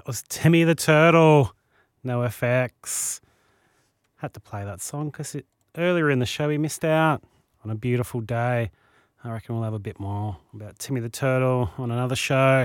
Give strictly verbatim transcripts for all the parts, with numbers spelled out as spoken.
that was Timmy the Turtle, No F X. Had to play that song because earlier in the show we missed out on a beautiful day. I reckon we'll have a bit more about Timmy the Turtle on another show.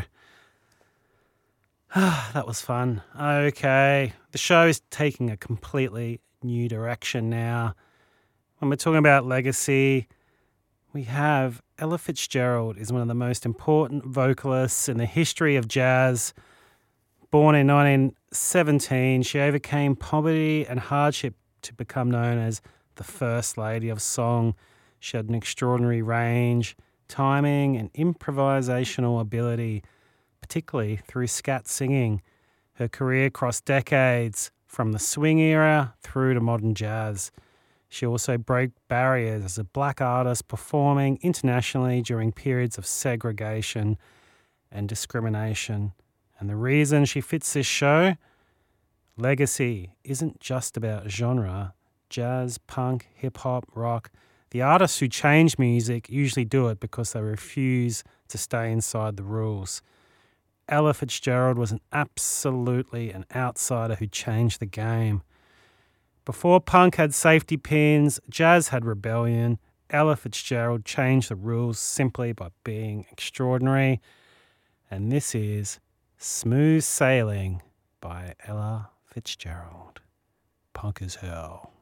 That was fun. Okay, the show is taking a completely new direction now. When we're talking about legacy, we have Ella Fitzgerald is one of the most important vocalists in the history of jazz. Born in nineteen seventeen, she overcame poverty and hardship to become known as the First Lady of Song. She had an extraordinary range, timing, and improvisational ability, particularly through scat singing. Her career crossed decades, from the swing era through to modern jazz. She also broke barriers as a black artist performing internationally during periods of segregation and discrimination. And the reason she fits this show? Legacy isn't just about genre. Jazz, punk, hip-hop, rock. The artists who change music usually do it because they refuse to stay inside the rules. Ella Fitzgerald was an absolutely an outsider who changed the game. Before punk had safety pins, jazz had rebellion. Ella Fitzgerald changed the rules simply by being extraordinary. And this is Smooth Sailing by Ella Fitzgerald. Punk as hell.